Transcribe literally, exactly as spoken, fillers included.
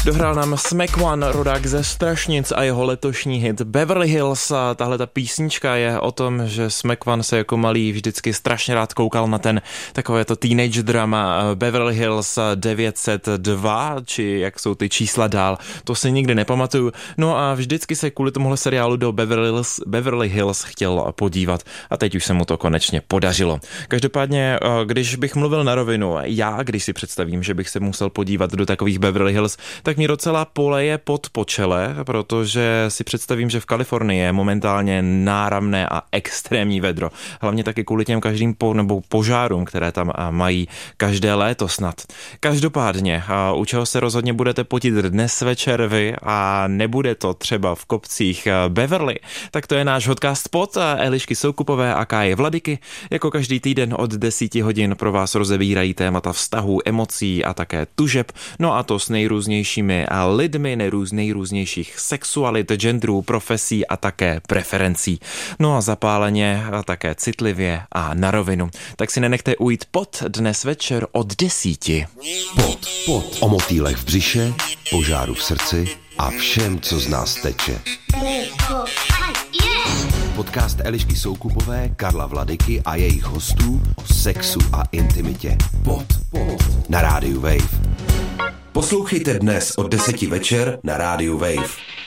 Dohrál nám Smack One, rodák ze Strašnic a jeho letošní hit Beverly Hills. A tahle ta písnička je o tom, že Smack One se jako malý vždycky strašně rád koukal na ten takové to teenage drama Beverly Hills devět set dva, či jak jsou ty čísla dál, to si nikdy nepamatuju. No a vždycky se kvůli tomuhle seriálu do Beverly Hills, Beverly Hills chtěl podívat a teď už se mu to konečně podařilo. Každopádně, když bych mluvil na rovinu, já, když si představím, že bych se musel podívat do takových Beverly Hills, tak mi docela poleje pod počele, protože si představím, že v Kalifornii je momentálně náramné a extrémní vedro. Hlavně taky kvůli těm každým po, nebo požárům, které tam mají každé léto snad. Každopádně, u čeho se rozhodně budete potit dnes večer vy a nebude to třeba v kopcích Beverly, tak to je náš podcast Pod Elišky Soukupové a Káje Vladyky. Jako každý týden od deseti hodin pro vás rozebírají témata vztahů, emocí a také tužeb, no a to s nejrůznějšími a lidmi nejrůz, nejrůznějších sexualit, genderů, profesí a také preferencí. No a zapáleně a také citlivě a na rovinu. Tak si nenechte ujít Pod dnes večer od desíti. Pod, pod. O motýlech v břiše, požáru v srdci a všem, co z nás teče. Podcast Elišky Soukupové, Karla Vladyky a jejich hostů o sexu a intimitě. Pod, pod. Na rádiu Wave. Poslouchejte dnes od deseti večer na rádiu Wave.